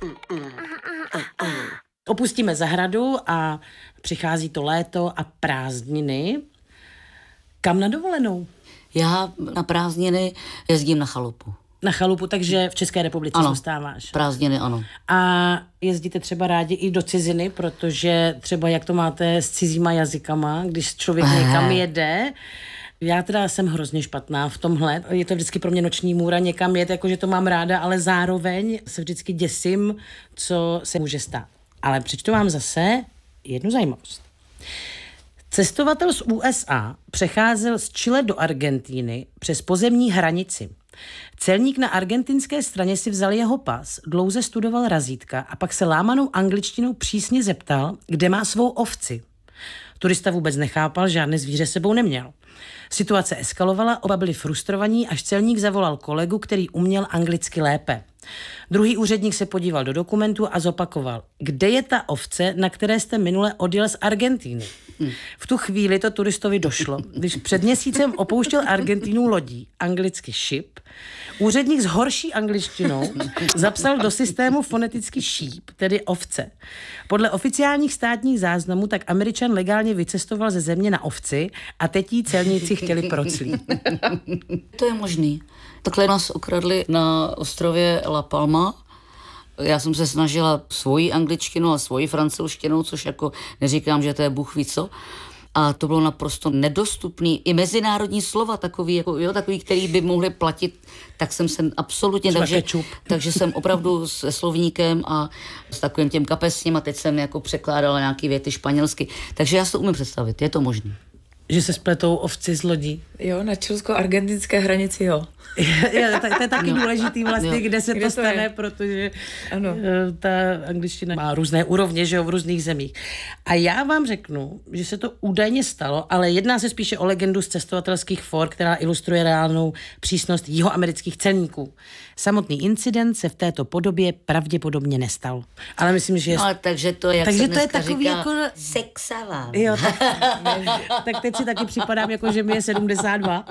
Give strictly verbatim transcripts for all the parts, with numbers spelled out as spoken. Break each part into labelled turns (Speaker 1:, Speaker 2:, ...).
Speaker 1: Opustíme zahradu a přichází to léto a prázdniny. Kam na dovolenou?
Speaker 2: Já na prázdniny jezdím na chalupu.
Speaker 1: Na chalupu, takže v České republice
Speaker 2: ano,
Speaker 1: zůstáváš.
Speaker 2: Prázdniny, ano.
Speaker 1: A jezdíte třeba rádi i do ciziny, protože třeba jak to máte s cizíma jazykama, když člověk někam jede. Já teda jsem hrozně špatná v tomhle. Je to vždycky pro mě noční můra někam jet, jakože to mám ráda, ale zároveň se vždycky děsím, co se může stát. Ale přečtu vám zase jednu zajímavost. Cestovatel z U S A přecházel z Chile do Argentíny přes pozemní hranici. Celník na argentinské straně si vzal jeho pas, dlouze studoval razítka a pak se lámanou angličtinou přísně zeptal, kde má svou ovci. Turista vůbec nechápal, žádné zvíře sebou neměl. Situace eskalovala, oba byli frustrovaní, až celník zavolal kolegu, který uměl anglicky lépe. Druhý úředník se podíval do dokumentu a zopakoval, kde je ta ovce, na které jste minule odjel z Argentíny. V tu chvíli to turistovi došlo. Když před měsícem opouštěl Argentínu lodí, anglicky ship, úředník s horší angličtinou zapsal do systému fonetický sheep, tedy ovce. Podle oficiálních státních záznamů tak Američan legálně vycestoval ze země na ovci a teď jí celníci chtěli proclít.
Speaker 2: To je možný. Takhle nás okradli na ostrově La Palma. Já jsem se snažila svoji angličtinu a svoji francouzštinu, což jako neříkám, že to je bůh ví co. A to bylo naprosto nedostupný. I mezinárodní slova takový, jako, jo, takový, který by mohly platit, tak jsem se absolutně... Takže, takže jsem opravdu se slovníkem a s takovým těm kapesním a teď jsem jako překládala nějaký věty španělsky. Takže já si to umím představit, je to možné.
Speaker 1: Že se spletou ovci z lodí.
Speaker 3: Jo, na čilsko-argentinské hranici, jo.
Speaker 1: jo to, to je taky no. důležitý vlastně, jo. kde se kde to stane,
Speaker 3: je?
Speaker 1: protože
Speaker 3: ano.
Speaker 1: ta angličtina má různé úrovně, že jo, v různých zemích. A já vám řeknu, že se to údajně stalo, ale jedná se spíše o legendu z cestovatelských for, která ilustruje reálnou přísnost jihoamerických celníků. Samotný incident se v této podobě pravděpodobně nestal. Ale myslím, že je...
Speaker 2: No, takže to, jak
Speaker 1: takže
Speaker 2: se
Speaker 1: to je takový
Speaker 2: říká,
Speaker 1: jako...
Speaker 2: sexaván.
Speaker 1: Jo, tak, tak teď si taky připadám, jako že mi je sedmdesát dva.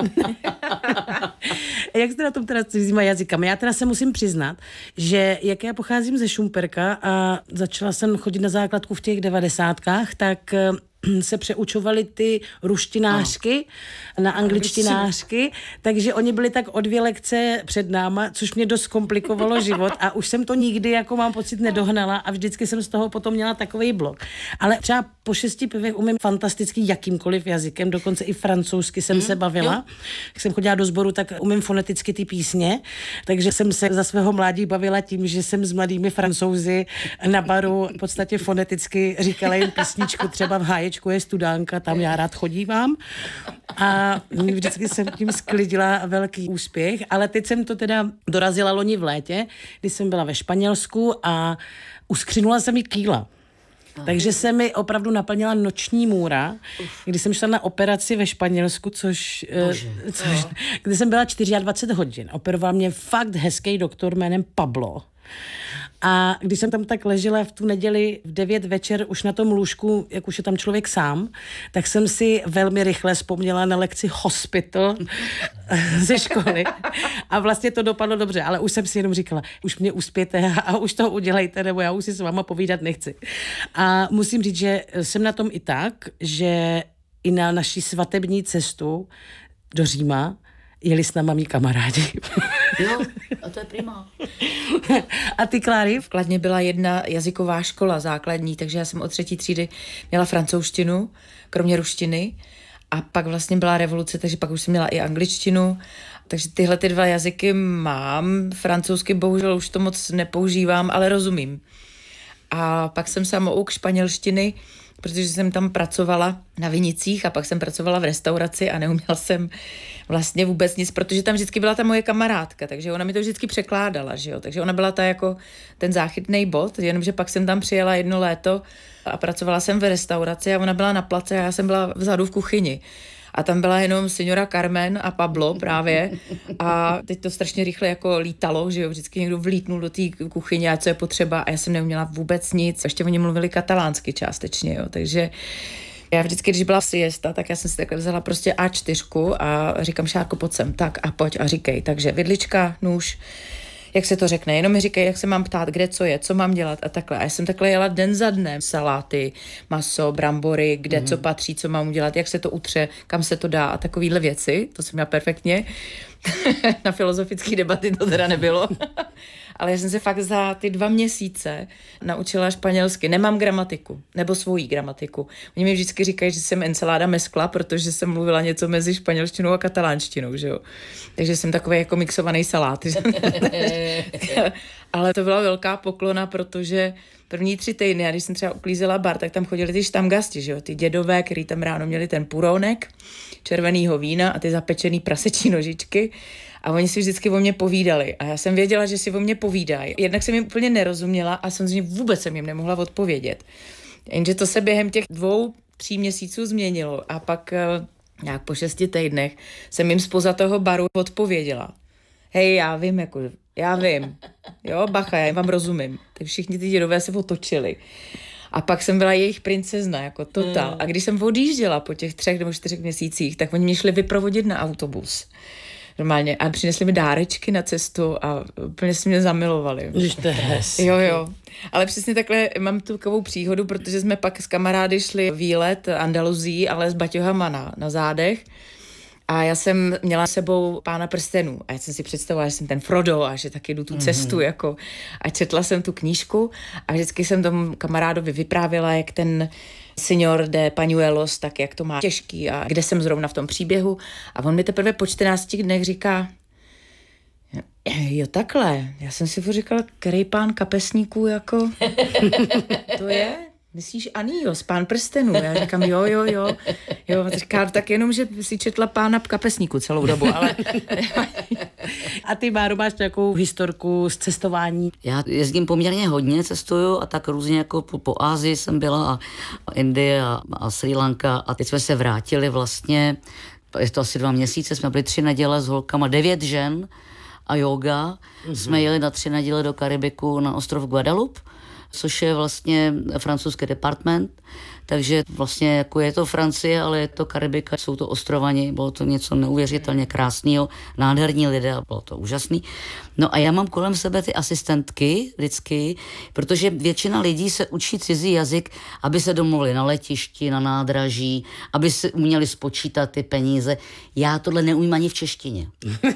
Speaker 1: Jak jste na tom teda s cizíma jazykama? Já teda se musím přiznat, že jak já pocházím ze Šumperka a začala jsem chodit na základku v těch devadesátkách, tak se přeučovaly ty ruštinářky na angličtinářky, takže oni byli tak o dvě lekce před náma, což mě dost komplikovalo život a už jsem to nikdy, jako mám pocit, nedohnala a vždycky jsem z toho potom měla takovej blok. Ale třeba po šesti pivech umím fantasticky jakýmkoliv jazykem, dokonce i francouzsky jsem mm, se bavila. Jo. Jak jsem chodila do sboru, tak umím foneticky ty písně, takže jsem se za svého mládí bavila tím, že jsem s mladými Francouzi na baru v podstatě foneticky říkala jim písničku, třeba v Háječku je studánka, tam já rád chodívám a vždycky jsem tím sklidila velký úspěch, ale teď jsem to teda dorazila loni v létě, kdy jsem byla ve Španělsku a uskřinula se mi kýla. Takže se mi opravdu naplnila noční můra, když jsem šla na operaci ve Španělsku, což, což kdy jsem byla dvacet čtyři hodin. Operoval mě fakt hezký doktor jménem Pablo. A když jsem tam tak ležela v tu neděli v devět večer už na tom lůžku, jak už je tam člověk sám, tak jsem si velmi rychle vzpomněla na lekci Hospital ze školy. A vlastně to dopadlo dobře, ale už jsem si jenom říkala, už mě uspějte a už to udělejte, nebo já už si s váma povídat nechci. A musím říct, že jsem na tom i tak, že i na naší svatební cestu do Říma jeli s náma mý kamarádi.
Speaker 2: Jo, a to je prima.
Speaker 1: A ty, Kláry?
Speaker 3: V Kladně byla jedna jazyková škola základní, takže já jsem od třetí třídy měla francouzštinu, kromě ruštiny. A pak vlastně byla revoluce, takže pak už jsem měla i angličtinu. Takže tyhle ty dva jazyky mám. Francouzsky bohužel už to moc nepoužívám, ale rozumím. A pak jsem samouk španělštiny, protože jsem tam pracovala na Vinicích a pak jsem pracovala v restauraci a neuměla jsem vlastně vůbec nic, protože tam vždycky byla ta moje kamarádka, takže ona mi to vždycky překládala, že jo, takže ona byla ta jako ten záchytný bod, jenomže pak jsem tam přijela jedno léto a pracovala jsem v restauraci a ona byla na place a já jsem byla vzadu v kuchyni. A tam byla jenom signora Carmen a Pablo právě a teď to strašně rychle jako lítalo, že jo, vždycky někdo vlítnul do té kuchyně a co je potřeba a já jsem neuměla vůbec nic. Ještě oni mluvili katalánsky částečně, jo, takže já vždycky, když byla siesta, tak já jsem si takhle vzala prostě á čtyři a říkám, Šárko, pojď sem, tak a pojď a říkej. Takže vidlička, nůž, jak se to řekne, jenom mi říkají, jak se mám ptát, kde co je, co mám dělat a takhle. A já jsem takhle jela den za dnem, saláty, maso, brambory, kde mm. co patří, co mám udělat, jak se to utře, kam se to dá a takovýhle věci, to jsem měla perfektně. Na filozofické debaty to teda nebylo. Ale já jsem se fakt za ty dva měsíce naučila španělsky. Nemám gramatiku, nebo svoji gramatiku. Oni mi vždycky říkají, že jsem ensalada mezcla, protože jsem mluvila něco mezi španělštinou a katalánštinou, že jo. Takže jsem takový jako mixovaný salát. Ale to byla velká poklona, protože první tři týdny, a když jsem třeba uklízela bar, tak tam chodili ty štamgasti, že jo, ty dědové, který tam ráno měli ten purónek, červenýho vína a ty zapečený prasečí nožičky. A oni si vždycky o mě povídali. A já jsem věděla, že si o mě povídají. Jednak jsem jim úplně nerozuměla a samozřejmě vůbec jsem jim nemohla odpovědět. Jenže to se během těch dvou, tří měsíců změnilo. A pak nějak po šesti týdnech jsem jim spoza toho baru odpověděla. Hej, já vím, jako, já vím. Jo, bacha, já vám rozumím. Tak všichni ty dědové se otočili. A pak jsem byla jejich princezna, jako totál. Hmm. A když jsem odjížděla po těch třech nebo čtyřech měsících, tak oni mě šli vyprovodit na autobus. Normálně. A přinesli mi dárečky na cestu a úplně si mě zamilovali.
Speaker 1: Když to je hezky.
Speaker 3: Jo, jo. Ale přesně takhle mám tu takovou příhodu, protože jsme pak s kamarády šli výlet Andaluzí, ale s baťohama na, na zádech. A já jsem měla s sebou Pána prstenů. A já jsem si představovala, že jsem ten Frodo a že taky jdu tu cestu. Mm-hmm. Jako. A četla jsem tu knížku a vždycky jsem tomu kamarádovi vyprávěla, jak ten Señor de Pañuelos, tak jak to má těžký a kde jsem zrovna v tom příběhu. A on mi teprve po čtrnácti dnech říká, jo takhle, já jsem si říkala, který pán kapesníků jako to je? Myslíš Anýos, Pán prstenů? Já říkám, jo, jo, jo. jo říká, tak jenom, že si četla Pána kapesníku celou dobu, ale...
Speaker 1: A ty, Báro, máš nějakou historku z cestování?
Speaker 2: Já jezdím poměrně hodně, cestuju a tak různě jako po, po Ázii jsem byla a, a Indie a, a Sri Lanka a teď jsme se vrátili vlastně, je to asi dva měsíce, jsme byli tři neděle s holkama, devět žen a yoga. Mm-hmm. Jsme jeli na tři neděle do Karibiku na ostrov Guadeloupe, což je vlastně francouzský department, takže vlastně jako je to Francie, ale je to Karibika, jsou to ostrovani, bylo to něco neuvěřitelně krásného, nádherní lidé a bylo to úžasný. No a já mám kolem sebe ty asistentky vždycky, protože většina lidí se učí cizí jazyk, aby se domluvili na letišti, na nádraží, aby si uměli spočítat ty peníze. Já tohle neumím ani v češtině.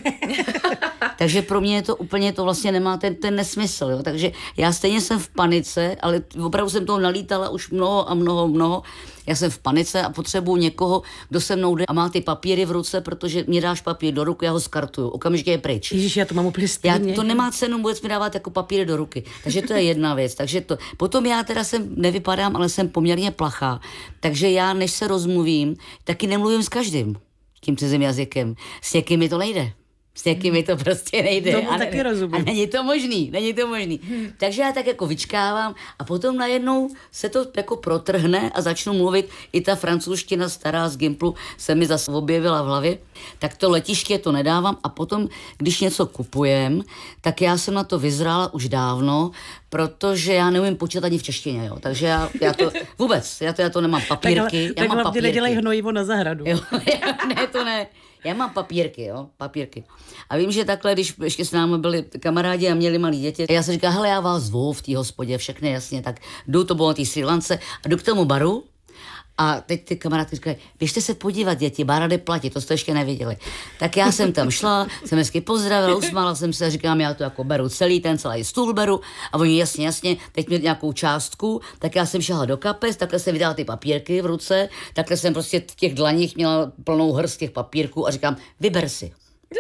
Speaker 2: Takže pro mě je to úplně, to vlastně nemá ten, ten nesmysl, jo. Takže já stejně jsem v panice, ale opravdu jsem toho nalítala už mnoho a mnoho, mnoho. Já jsem v panice a potřebuji někoho, kdo se mnou jde a má ty papíry v ruce, protože mě dáš papír do ruky, já ho skartuju, okamžitě je pryč.
Speaker 1: Ježiš, já to mám úplně stejně.
Speaker 2: Já, to nemá cenu vůbec mi dávat jako papíry do ruky. Takže to je jedna věc. Takže to, potom já teda jsem, nevypadám, ale jsem poměrně plachá. Takže já, než se rozmluvím, taky nemluvím s každým tím cizím jazykem. S někým mi to nejde. S někými to prostě nejde.
Speaker 1: Tomu
Speaker 2: a,
Speaker 1: taky
Speaker 2: ne,
Speaker 1: rozumím.
Speaker 2: A není to možný, není to možný. Hmm. Takže já tak jako vyčkávám a potom najednou se to jako protrhne a začnu mluvit. I ta francouzština stará z Gimplu se mi zase objevila v hlavě. Tak to letiště to nedávám a potom, když něco kupujem, tak já jsem na to vyzrála už dávno, protože já neumím počítat ani v češtině, jo. Takže já, já to vůbec, já to, já to nemám papírky.
Speaker 1: Tak,
Speaker 2: já mám papírky.
Speaker 1: Nedělej hnojivo na zahradu.
Speaker 2: Jo, ne, to ne. Já mám papírky, jo, papírky. A vím, že takhle, když ještě s námi byli kamarádi a měli malí děti, já jsem říkala, hele, já vás zvu v té hospodě, všechny jasně, tak jdu, to bylo na té Srí Lance a jdu k tomu baru a teď ty kamarádky říkají, běžte se podívat, děti, bar jde platit, to jste ještě neviděli. Tak já jsem tam šla, jsem hezky pozdravila, usmála jsem se a říkám, já to jako beru celý, ten celý stůl beru a oni jasně, jasně, teď měli nějakou částku, tak já jsem šla do kapes, takhle jsem vydala ty papírky v ruce, takhle jsem prostě v těch dlaních měla plnou hrst těch papírků a říkám, vyber si.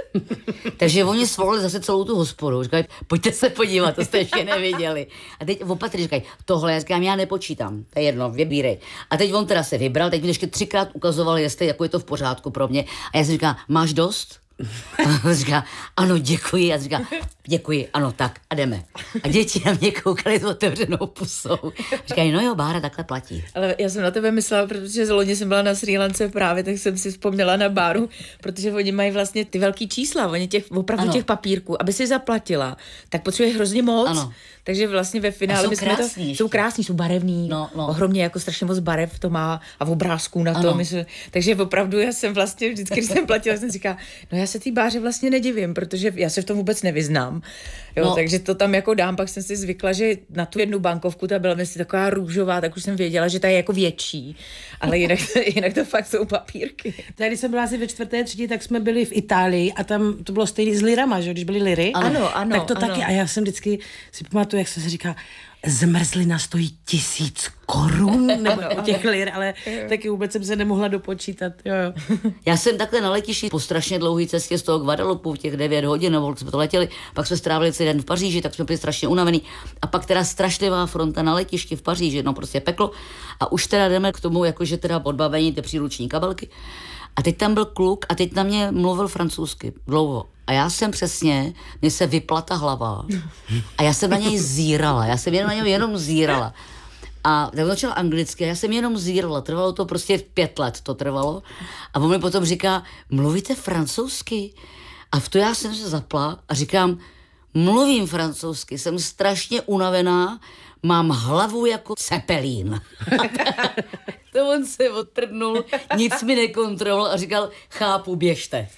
Speaker 2: Takže oni svolili zase celou tu hospodu. Říkají, pojďte se podívat, to jste ještě neviděli. A teď opatrně říkají, tohle, já říkám, já nepočítám, to je jedno, vybírej. A teď on teda se vybral, teď mi ještě třikrát ukazoval, jestli jako je to v pořádku pro mě. A já jsem říkám, máš dost? A on říká, ano, děkuji. A říká, děkuji, ano, tak a jdeme. A děti na mě koukali s otevřenou pusou. Říkají, no jo, Bára takhle platí.
Speaker 3: Ale já jsem na tebe myslela, protože z loni jsem byla na Srí Lance právě, tak jsem si vzpomněla na Báru, protože oni mají vlastně ty velký čísla, oni těch, opravdu ano. těch papírků, aby si zaplatila, tak potřebuje hrozně moc. Ano. Takže vlastně ve finále
Speaker 2: jsou
Speaker 3: my jsme
Speaker 2: krásný,
Speaker 3: to, jsou krásní, jsou barevní,
Speaker 2: no, no.
Speaker 3: ohromně jako strašně moc barev to má a v obrázků na to. Jsme, takže opravdu já jsem vlastně vždycky, když jsem platila, jsem říkala, no já se té báře vlastně nedivím, protože já se v tom vůbec nevyznám. Jo, no. Takže to tam jako dám, pak jsem si zvykla, že na tu jednu bankovku ta byla vlastně taková růžová, tak už jsem věděla, že ta je jako větší, ale jinak, jinak to fakt jsou papírky.
Speaker 1: Tady jsem byla asi ve čtvrté třídě, tak jsme byli v Itálii a tam to bylo stejný s lirama, že když byly liry.
Speaker 3: Ano, ano.
Speaker 1: Tak to
Speaker 3: ano.
Speaker 1: taky, a já jsem vždycky si pamatuju, jak se se říká, zmrzlina stojí tisíc korun, nebo u těch lir, ale taky vůbec jsem se nemohla dopočítat. Jo, jo.
Speaker 2: Já jsem takhle na letišti po strašně dlouhé cestě z toho Guadalupu, těch devět hodin, nebo jsme to letěli, pak jsme strávili celý den v Paříži, tak jsme byli strašně unavený. A pak teda strašlivá fronta na letišti v Paříži, no prostě peklo. A už teda jdeme k tomu, jakože teda odbavení ty příruční kabelky. A teď tam byl kluk a teď na mě mluvil francouzsky dlouho. A já jsem přesně, mně se vypla ta hlava. A já jsem na něj zírala, já jsem jenom na něj jenom zírala. A tak začal anglicky, a já jsem jenom zírala, trvalo to prostě pět let to trvalo. A on mi potom říká, mluvíte francouzsky? A v to já jsem se zapla a říkám, mluvím francouzsky, jsem strašně unavená, mám hlavu jako cepelín. To on se odprdnul, nic mi nekontroloval a říkal, chápu, běžte.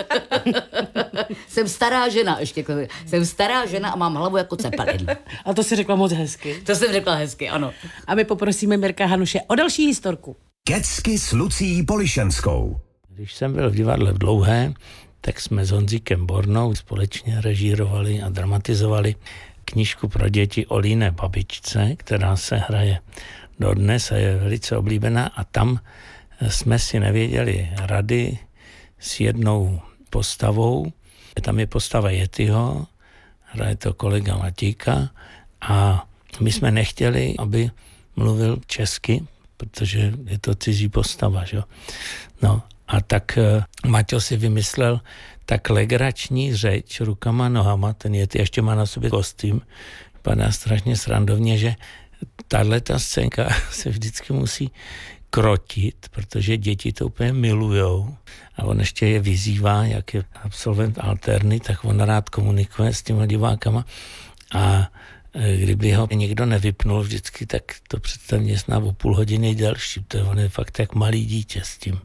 Speaker 2: Jsem stará žena, ještě jsem stará žena a mám hlavu jako cepelín.
Speaker 1: A to si řekla moc hezky.
Speaker 2: To jsem řekla hezky, ano.
Speaker 1: A my poprosíme Mirka Hanuše o další historku.
Speaker 4: Kecky s Lucí Polišenskou.
Speaker 5: Když jsem byl v divadle v Dlouhé, tak jsme s Honzíkem Bornou společně režírovali a dramatizovali knížku pro děti o líné babičce, která se hraje dodnes a je velice oblíbená, a tam jsme si nevěděli rady s jednou postavou. Tam je postava Yetiho, hraje to kolega Matíka a my jsme nechtěli, aby mluvil česky, protože je to cizí postava, že? No a tak Maťo si vymyslel tak legrační řeč rukama, nohama, ten Yeti ještě má na sobě kostým, padá strašně srandovně, že tahleta scénka se vždycky musí krotit, protože děti to úplně milujou a on ještě je vyzývá, jak je absolvent alterny, tak on rád komunikuje s těma divákama a kdyby ho někdo nevypnul vždycky, tak to představně snad o půl hodiny delší, to je, on je fakt jak malý dítě s tím.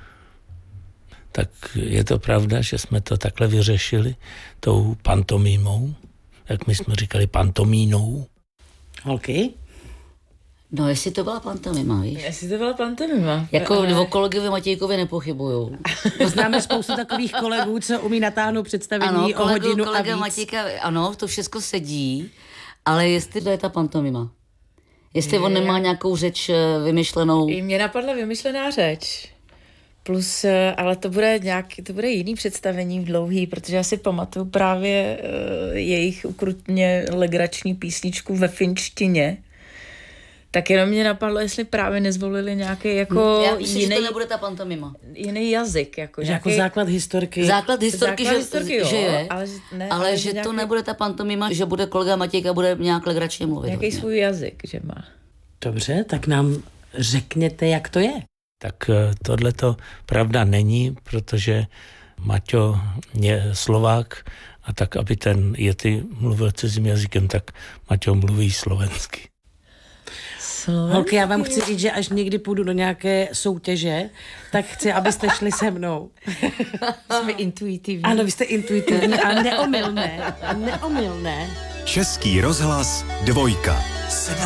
Speaker 5: Tak je to pravda, že jsme to takhle vyřešili tou pantomímou, jak my jsme říkali pantomínou.
Speaker 1: Holky?
Speaker 2: No, jestli to byla pantomima, víš?
Speaker 3: Jestli to byla pantomima.
Speaker 2: Jako
Speaker 3: ale...
Speaker 2: o kolegovi Matějkovi nepochybuju.
Speaker 1: Známe spoustu takových kolegů, co umí natáhnout představení
Speaker 2: Ano,
Speaker 1: o
Speaker 2: kolegu,
Speaker 1: hodinu
Speaker 2: kolega
Speaker 1: a víc.
Speaker 2: Matějka, ano, to všechno sedí, ale jestli to je ta pantomima. Jestli je. On nemá nějakou řeč vymyšlenou.
Speaker 3: I mě napadla vymyšlená řeč. Plus, ale to bude nějaký, to bude jiný představení dlouhý, protože já si pamatuju právě uh, jejich ukrutně legrační písničku ve finštině. Tak jenom mě napadlo, jestli právě nezvolili nějaký jako
Speaker 2: Já myslím,
Speaker 3: jiný,
Speaker 2: že to nebude ta pantomima.
Speaker 3: jiný jazyk. Jako,
Speaker 1: Že
Speaker 3: nějaký,
Speaker 1: jako základ historky.
Speaker 2: Základ historky,
Speaker 3: základ
Speaker 2: že,
Speaker 3: historky, jo,
Speaker 2: že je,
Speaker 3: ale, ne,
Speaker 2: ale, ale že
Speaker 3: nějaký,
Speaker 2: to nebude ta pantomima, že bude kolega Matějka bude nějak legračně mluvit.
Speaker 3: nějaký
Speaker 2: hodně.
Speaker 3: svůj jazyk, že má.
Speaker 1: Dobře, tak nám řekněte, jak to je.
Speaker 5: Tak tohle to pravda není, protože Maťo je Slovák a tak, aby ten Yeti mluvil cizím jazykem, tak Maťo mluví slovensky.
Speaker 3: Slovensky.
Speaker 1: Holky, já vám chci říct, že až někdy půjdu do nějaké soutěže, tak chci, abyste šli se mnou.
Speaker 3: Jsme intuitivní.
Speaker 1: Ano, vy jste intuitivní a neomylné. A neomylné.
Speaker 4: Český rozhlas dvojka.